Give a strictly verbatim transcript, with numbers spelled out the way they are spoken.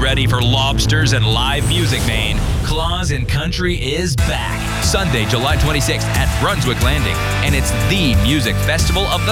ready for lobsters and live music, Maine. Claus and Country is back. Sunday, July twenty-sixth at Brunswick Landing. And it's the music festival of the